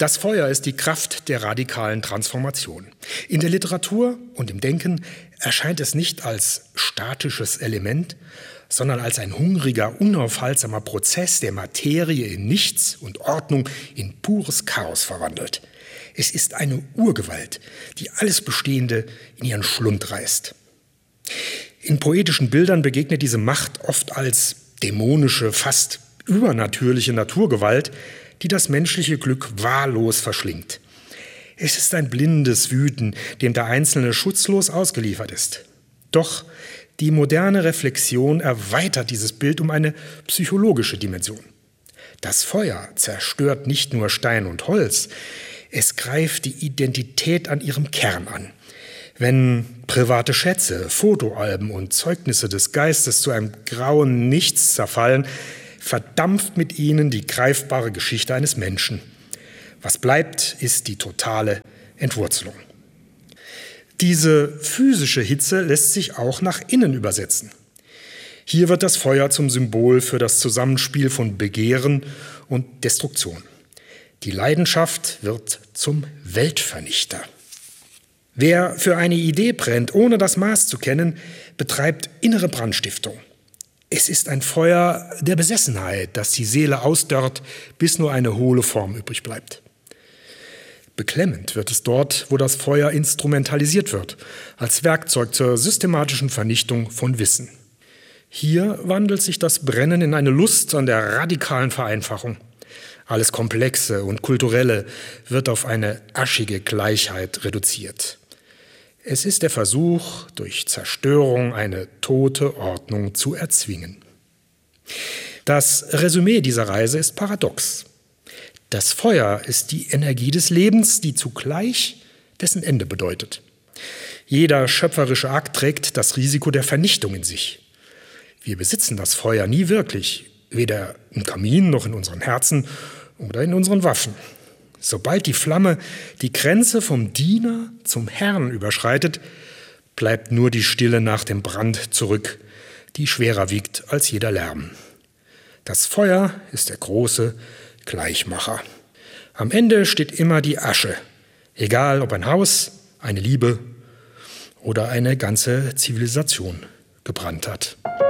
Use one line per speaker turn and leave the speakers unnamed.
Das Feuer ist die Kraft der radikalen Transformation. In der Literatur und im Denken erscheint es nicht als statisches Element, sondern als ein hungriger, unaufhaltsamer Prozess, der Materie in Nichts und Ordnung in pures Chaos verwandelt. Es ist eine Urgewalt, die alles Bestehende in ihren Schlund reißt. In poetischen Bildern begegnet diese Macht oft als dämonische, fast übernatürliche Naturgewalt, die das menschliche Glück wahllos verschlingt. Es ist ein blindes Wüten, dem der Einzelne schutzlos ausgeliefert ist. Doch die moderne Reflexion erweitert dieses Bild um eine psychologische Dimension. Das Feuer zerstört nicht nur Stein und Holz, es greift die Identität an ihrem Kern an. Wenn private Schätze, Fotoalben und Zeugnisse des Geistes zu einem grauen Nichts zerfallen, verdampft mit ihnen die greifbare Geschichte eines Menschen. Was bleibt, ist die totale Entwurzelung. Diese physische Hitze lässt sich auch nach innen übersetzen. Hier wird das Feuer zum Symbol für das Zusammenspiel von Begehren und Destruktion. Die Leidenschaft wird zum Weltvernichter. Wer für eine Idee brennt, ohne das Maß zu kennen, betreibt innere Brandstiftung. Es ist ein Feuer der Besessenheit, das die Seele ausdörrt, bis nur eine hohle Form übrig bleibt. Beklemmend wird es dort, wo das Feuer instrumentalisiert wird, als Werkzeug zur systematischen Vernichtung von Wissen. Hier wandelt sich das Brennen in eine Lust an der radikalen Vereinfachung. Alles Komplexe und Kulturelle wird auf eine aschige Gleichheit reduziert. Es ist der Versuch, durch Zerstörung eine tote Ordnung zu erzwingen. Das Resümee dieser Reise ist paradox. Das Feuer ist die Energie des Lebens, die zugleich dessen Ende bedeutet. Jeder schöpferische Akt trägt das Risiko der Vernichtung in sich. Wir besitzen das Feuer nie wirklich, weder im Kamin noch in unseren Herzen oder in unseren Waffen. Sobald die Flamme die Grenze vom Diener zum Herrn überschreitet, bleibt nur die Stille nach dem Brand zurück, die schwerer wiegt als jeder Lärm. Das Feuer ist der große Gleichmacher. Am Ende steht immer die Asche, egal ob ein Haus, eine Liebe oder eine ganze Zivilisation gebrannt hat.